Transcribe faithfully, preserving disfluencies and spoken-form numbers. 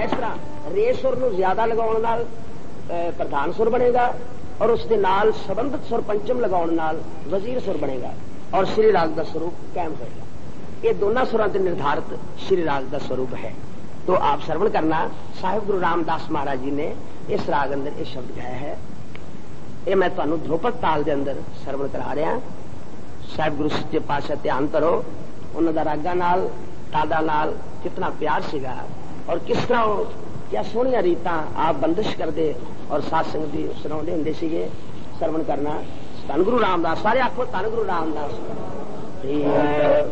इस तरह रे सुर नूं ज्यादा लगाउण नाल प्रधान सुर बनेगा और उसके नाल संबंधित सुर पंचम लगाउण नाल वजीर सुर बनेगा और श्री राग का स्वरूप कायम होगा। ये दोनों सुरां ते निर्धारित श्री राग का स्वरूप है। तो आप श्रवण करना। साहिब गुरु रामदास महाराज जी ने इस राग अंदर ये शब्द गाया है। ये मैं तुहानू ध्रुपद ताल के अंदर श्रवण करा रहा। साहिब गुरु सच्चे पातशाह ध्यान करो, उन्होंने रागा नाल तादा नाल कितना प्यार सीगा और किस तरह क्या सोहनिया रीतां आप बंदिश करते और सत्संग दी सुनाउंदे हुंदे सीगे। श्रवण करना। धन गुरु रामदास, सारे आखो धन गुरु रामदास।